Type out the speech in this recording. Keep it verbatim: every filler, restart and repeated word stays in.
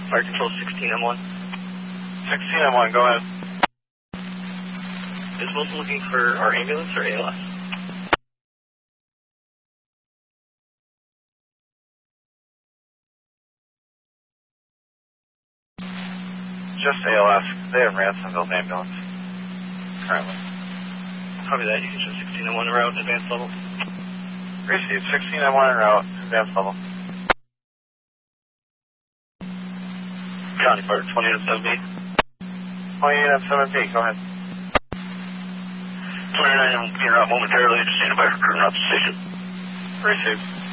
Fire Control sixteen M one. sixteen M one, go ahead. Is Wilson looking for our ambulance or A L S? Just A L S. They have Ransomville ambulance. Currently. Copy that. You can show sixteen M one en route, advanced level. Received. sixteen M one en route, advanced level. County Fire twenty-eight M seven B. twenty-eight M seven B, go ahead. twenty-nine M en route momentarily. Just stand by for crew and out the station. Received.